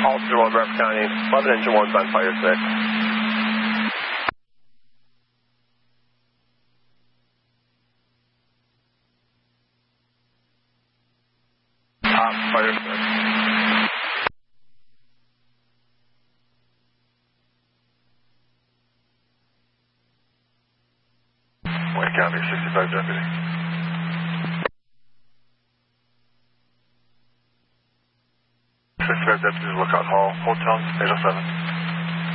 All 01 Brevard County, 11 engine 1's on fire 6. Fire 6. Wayne County, 65 deputy. 65 deputies, Lookout Hall, Hotel, 807.